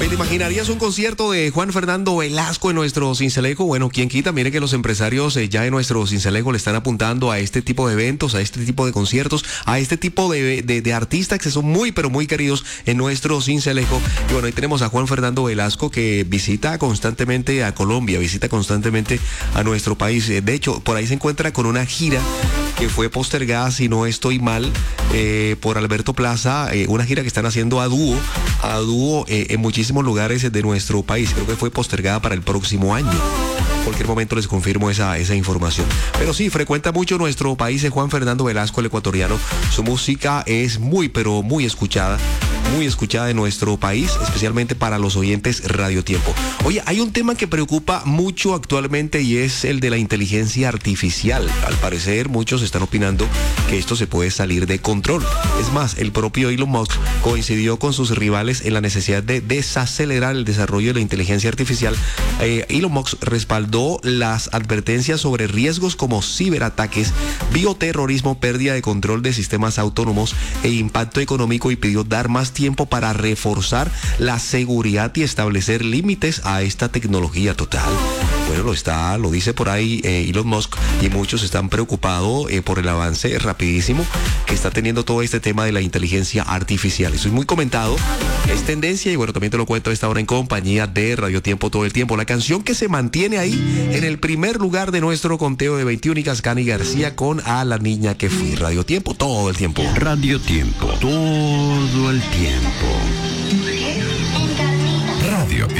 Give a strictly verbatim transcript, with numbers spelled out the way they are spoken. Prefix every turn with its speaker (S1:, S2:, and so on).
S1: Oye, ¿te imaginarías un concierto de Juan Fernando Velasco en nuestro Sincelejo? Bueno, quién quita, mire que los empresarios eh, ya en nuestro Sincelejo le están apuntando a este tipo de eventos, a este tipo de conciertos, a este tipo de, de, de artistas que son muy, pero muy queridos en nuestro Sincelejo. Y bueno, ahí tenemos a Juan Fernando Velasco que visita constantemente a Colombia, visita constantemente a nuestro país. De hecho, por ahí se encuentra con una gira que fue postergada, si no estoy mal, eh, por Alberto Plaza, eh, una gira que están haciendo a dúo, a dúo eh, en muchísimos lugares de nuestro país. Creo que fue postergada para el próximo año. En cualquier momento les confirmo esa, esa información. Pero sí, frecuenta mucho nuestro país eh, Juan Fernando Velasco, el ecuatoriano. Su música es muy, pero muy escuchada. Muy escuchada en nuestro país, especialmente para los oyentes Radio Tiempo. Oye, hay un tema que preocupa mucho actualmente y es el de la inteligencia artificial. Al parecer, muchos están opinando que esto se puede salir de control. Es más, el propio Elon Musk coincidió con sus rivales en la necesidad de desacelerar el desarrollo de la inteligencia artificial. Eh, Elon Musk respaldó las advertencias sobre riesgos como ciberataques, bioterrorismo, pérdida de control de sistemas autónomos e impacto económico y pidió dar más tiempo para reforzar la seguridad y establecer límites a esta tecnología total. Bueno, lo está, lo dice por ahí eh, Elon Musk, y muchos están preocupados eh, por el avance rapidísimo que está teniendo todo este tema de la inteligencia artificial. Eso es muy comentado, es tendencia, y bueno, también te lo cuento a esta hora en compañía de Radio Tiempo todo el tiempo. La canción que se mantiene ahí en el primer lugar de nuestro conteo de veintiuno, Cani García con A la niña que fui. Radio Tiempo todo el tiempo.
S2: Radio Tiempo todo el tiempo.